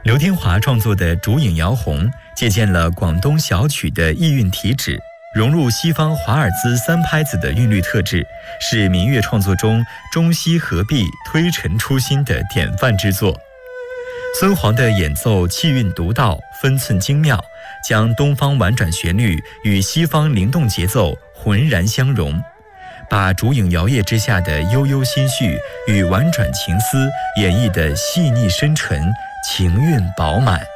刘天华创作的《烛影摇红》借鉴了广东小曲的意韵体旨，融入西方华尔兹三拍子的韵律特质，是民乐创作中中西合璧、推陈出新的典范之作。孙煌的演奏气韵独到，分寸精妙，将东方婉转旋律与西方灵动节奏浑然相融，把烛影摇曳之下的悠悠心绪与婉转情思演绎得细腻深沉，情韵饱满。